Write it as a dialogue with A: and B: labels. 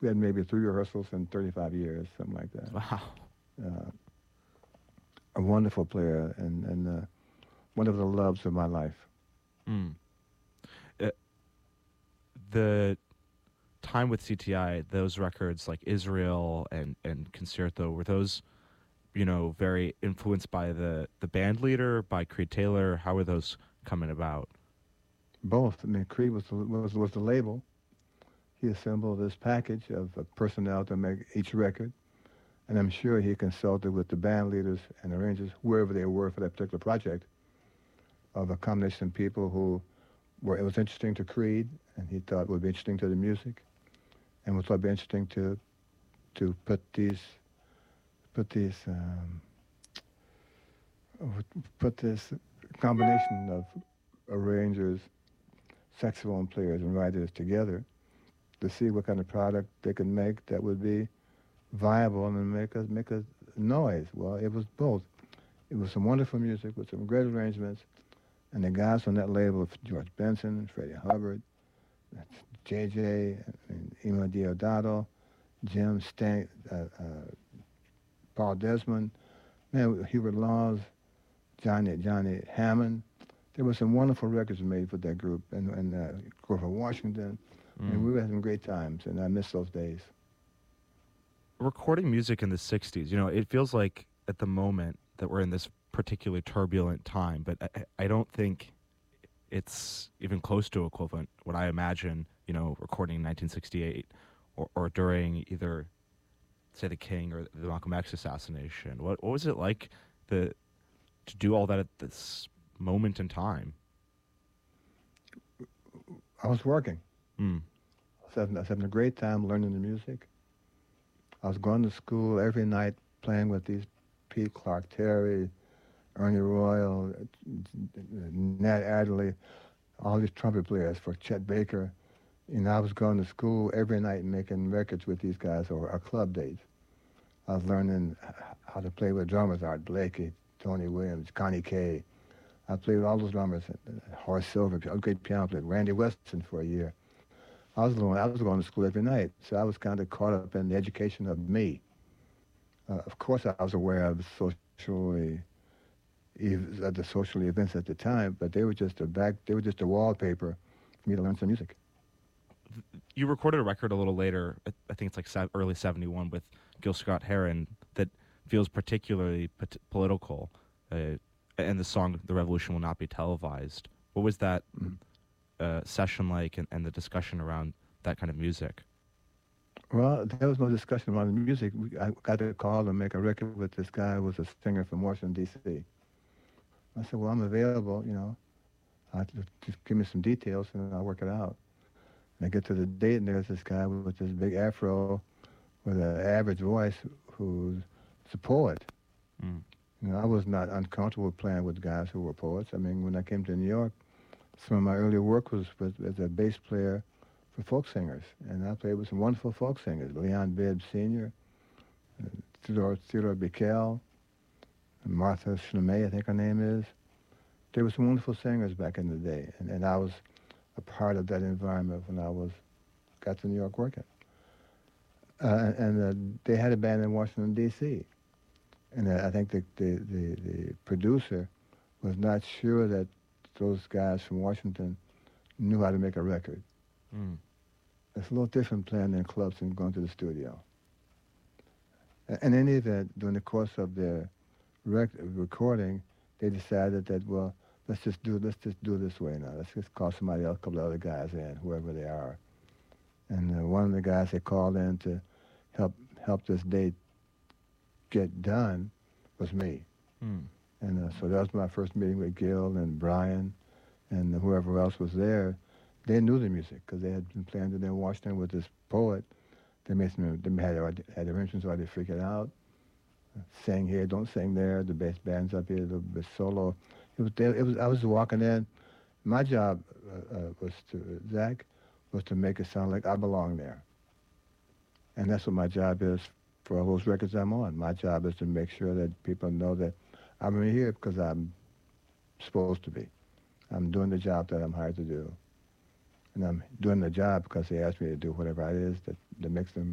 A: We had maybe 3 rehearsals in 35 years, something like that.
B: Wow.
A: Uh, a wonderful player and one of the loves of my life.
B: Mm. Uh, the time with CTI, those records like Israel and Concerto, were those, very influenced by the band leader, by Creed Taylor? How were those coming about?
A: Both. I mean, Creed was the label. He assembled this package of personnel to make each record, and I'm sure he consulted with the band leaders and arrangers, wherever they were for that particular project, of a combination of people who it was interesting to Creed, and he thought would be interesting to the music, and was thought would be interesting to put this combination of arrangers, saxophone players, and writers together to see what kind of product they could make that would be viable and make a noise. Well, it was both. It was some wonderful music with some great arrangements, and the guys on that label, George Benson, Freddie Hubbard, J.J., and Emo Diodato, Jim Stank, Paul Desmond, man, Hubert Laws, Johnny Hammond. There were some wonderful records made for that group, and Grover Washington. And we had some great times, and I miss those days.
B: Recording music in the 60s, it feels like at the moment that we're in this particularly turbulent time, but I don't think it's even close to equivalent what I imagine, recording in 1968 or during either, say, the King or the Malcolm X assassination. What was it like to do all that at this moment in time?
A: I was working.
B: Mm.
A: I was having a great time learning the music. I was going to school every night playing with these Pete Clark Terry, Ernie Royal, Nat Adderley, all these trumpet players for Chet Baker. I was going to school every night making records with these guys or club dates. I was learning how to play with drummers, Art Blakey, Tony Williams, Connie Kay. I played with all those drummers, Horace Silver, a great piano player, Randy Weston for a year. I was going to school every night, so I was kind of caught up in the education of me. Of course, I was aware of the social events at the time, but they were just a wallpaper for me to learn some music.
B: You recorded a record a little later, I think it's like early 71, with Gil Scott-Heron that feels particularly political, and the song "The Revolution Will Not Be Televised." What was that session like, and the discussion around that kind of music?
A: Well, there was no discussion around the music. I got a call to make a record with this guy who was a singer from Washington, D.C. I said, well, I'm available, just give me some details and I'll work it out. And I get to the date, and there's this guy with this big afro with an average voice who's a poet.
B: Mm.
A: I was not uncomfortable playing with guys who were poets. I mean, when I came to New York, some of my earlier work was as a bass player for folk singers. And I played with some wonderful folk singers, Leon Bibb Sr., Theodore Bickel, and Martha Schlemay, I think her name is. There were some wonderful singers back in the day, and I was a part of that environment when I got to New York working. And they had a band in Washington, D.C., and I think the producer was not sure that those guys from Washington knew how to make a record.
B: Mm.
A: It's a little different playing in clubs and going to the studio. In any event, during the course of their recording, they decided that, well, let's just do it this way now. Let's just call somebody else, a couple of other guys in, whoever they are. And one of the guys they called in to help this date get done was me.
B: Mm.
A: And so that was my first meeting with Gil and Brian and whoever else was there. They knew the music because they had been playing it in Washington with this poet. They had arrangements already figured out. Sing here, don't sing there. The bass band's up here, the solo. I was walking in. My job was to make it sound like I belong there. And that's what my job is for all those records I'm on. My job is to make sure that people know that I'm here because I'm supposed to be. I'm doing the job that I'm hired to do. And I'm doing the job because they asked me to do whatever it is that makes them